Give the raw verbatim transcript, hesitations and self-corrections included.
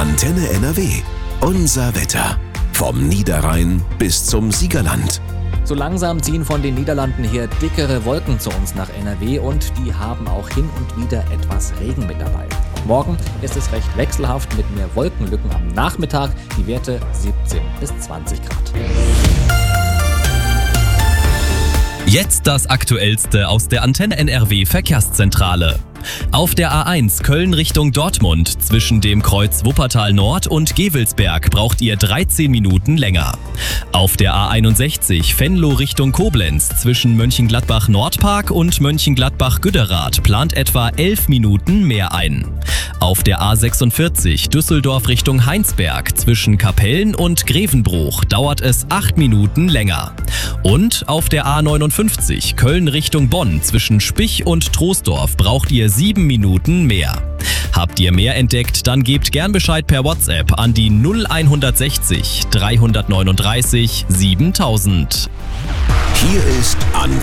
Antenne N R W. Unser Wetter. Vom Niederrhein bis zum Siegerland. So langsam ziehen von den Niederlanden her dickere Wolken zu uns nach N R W und die haben auch hin und wieder etwas Regen mit dabei. Morgen ist es recht wechselhaft mit mehr Wolkenlücken am Nachmittag, die Werte siebzehn bis zwanzig Grad. Jetzt das Aktuellste aus der Antenne N R W Verkehrszentrale. Auf der A eins Köln Richtung Dortmund zwischen dem Kreuz Wuppertal Nord und Gevelsberg braucht ihr dreizehn Minuten länger. Auf der A einundsechzig Venlo Richtung Koblenz zwischen Mönchengladbach Nordpark und Mönchengladbach Güderath plant etwa elf Minuten mehr ein. Auf der A sechsundvierzig Düsseldorf Richtung Heinsberg zwischen Kapellen und Grevenbruch dauert es acht Minuten länger. Und auf der A neunundfünfzig Köln Richtung Bonn zwischen Spich und Troisdorf braucht ihr sieben Minuten mehr. Habt ihr mehr entdeckt, dann gebt gern Bescheid per WhatsApp an die null hundertsechzig dreihundertneununddreißig siebentausend. Hier ist Antenne